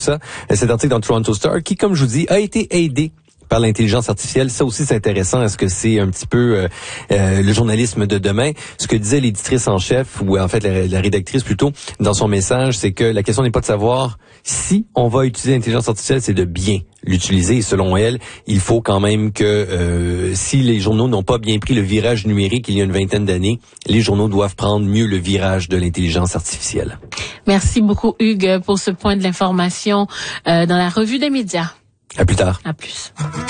ça, cet article dans le Toronto Star qui, comme je vous dis, a été aidé par l'intelligence artificielle. Ça aussi, c'est intéressant. Est-ce que c'est un petit peu le journalisme de demain? Ce que disait l'éditrice en chef, ou en fait la rédactrice plutôt, dans son message, c'est que la question n'est pas de savoir si on va utiliser l'intelligence artificielle, c'est de bien l'utiliser. Et selon elle, il faut quand même que si les journaux n'ont pas bien pris le virage numérique il y a une vingtaine d'années, les journaux doivent prendre mieux le virage de l'intelligence artificielle. Merci beaucoup, Hugues, pour ce point de l'information dans la revue des médias. À plus tard. À plus.